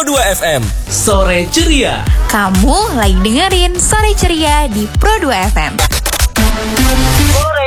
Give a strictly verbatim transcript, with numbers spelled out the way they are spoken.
Pro dua F M. Sore Ceria. Kamu lagi dengerin Sore Ceria di Pro dua F M. Sore